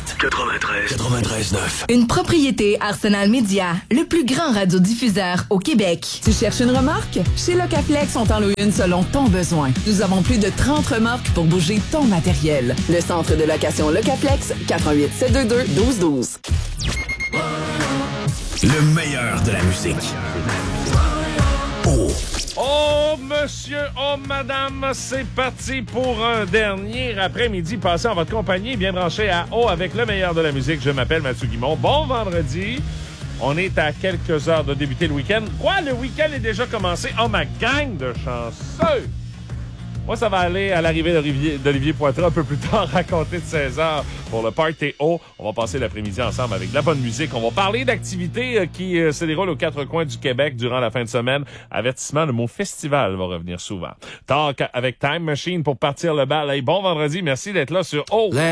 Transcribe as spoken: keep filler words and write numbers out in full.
huit quatre-vingt-treize quatre-vingt-treize neuf. Une propriété Arsenal Média, le plus grand radiodiffuseur au Québec. Tu cherches une remorque? Chez Locaflex, on t'en loue une selon ton besoin. Nous avons plus de trente remorques pour bouger ton matériel. Le centre de location Locaflex, quatre un huit sept deux deux un deux un deux. Le meilleur de la musique. Oh! Oh, monsieur, oh, madame, c'est parti pour un dernier après-midi passé en votre compagnie, bien branché à O avec le meilleur de la musique. Je m'appelle Mathieu Guimond. Bon vendredi. On est à quelques heures de débuter le week-end. Quoi, le week-end est déjà commencé? Oh, ma gang de chanceux! Moi, ça va aller à l'arrivée d'Olivier, d'Olivier Poitras un peu plus tard, à compter de seize heures pour le Party O. On va passer l'après-midi ensemble avec de la bonne musique. On va parler d'activités qui euh, se déroulent aux quatre coins du Québec durant la fin de semaine. Avertissement, le mot festival va revenir souvent. Talk avec Time Machine pour partir le bal. Hey, bon vendredi, merci d'être là sur O.